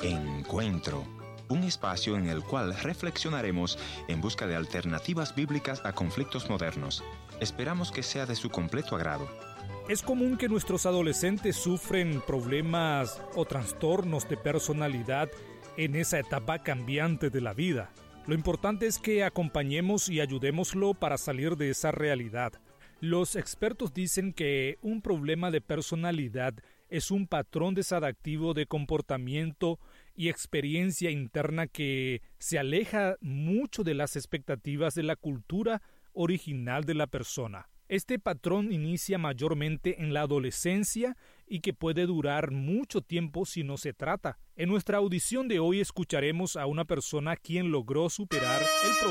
Encuentro, un espacio en el cual reflexionaremos en busca de alternativas bíblicas a conflictos modernos. Esperamos que sea de su completo agrado. Es común que nuestros adolescentes sufren problemas o trastornos de personalidad en esa etapa cambiante de la vida. Lo importante es que acompañemos y ayudémoslo para salir de esa realidad. Los expertos dicen que un problema de personalidad es un patrón desadaptativo de comportamiento y experiencia interna que se aleja mucho de las expectativas de la cultura original de la persona. Este patrón inicia mayormente en la adolescencia y que puede durar mucho tiempo si no se trata. En nuestra audición de hoy escucharemos a una persona quien logró superar el problema